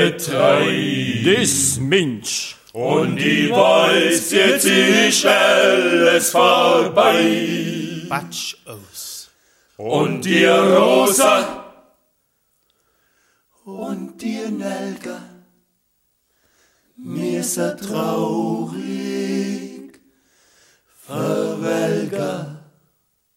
Getreide. des Mensch. Und die weiß, jetzt ist alles vorbei. Batsch aus. Und die Rosa und die Nelke, mir so traurig